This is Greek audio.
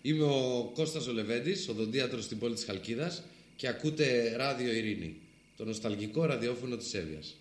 Είμαι ο Κώστας ο Λεβέντης, οδοντίατρος στην πόλη της Χαλκίδας και ακούτε Ράδιο Ειρήνη, το νοσταλγικό ραδιόφωνο της Εύβοιας.